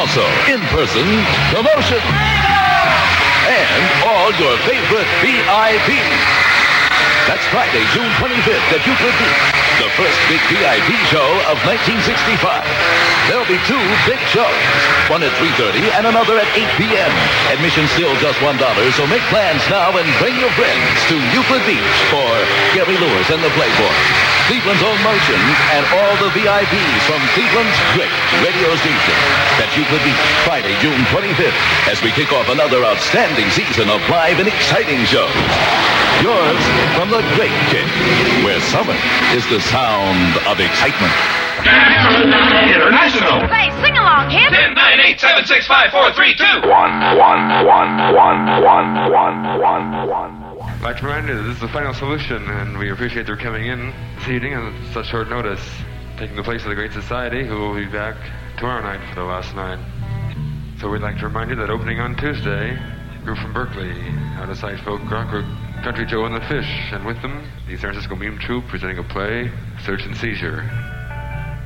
Also, in-person promotion. And all your favorite VIPs. That's Friday, June 25th at Euclid Beach, the first big VIP show of 1965. There'll be two big shows, one at 3:30 and another at 8 p.m. Admission's still just $1, so make plans now and bring your friends to Euclid Beach for Gary Lewis and the Playboys, Cleveland's own Motion, and all the VIPs from Cleveland's great radio station. That's Euclid Beach, Friday, June 25th, as we kick off another outstanding season of live and exciting shows. Yours from the Great Kid, where summer is the sound of excitement. International. Say, sing along, kid. 10, 9, 8, 7, 6, 5, 4, 3, 2. I'd like to remind you that this is the final solution, and we appreciate their coming in this evening on such short notice, taking the place of the Great Society, who will be back tomorrow night for the last night. So we'd like to remind you that opening on Tuesday, a group from Berkeley, out of sight folk rock group Country Joe and the Fish, and with them, the San Francisco Meme Troupe presenting a play, Search and Seizure.